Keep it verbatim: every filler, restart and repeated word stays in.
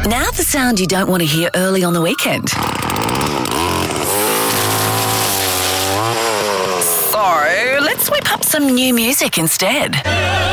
Now the sound you don't want to hear early on the weekend. So let's whip up some new music instead.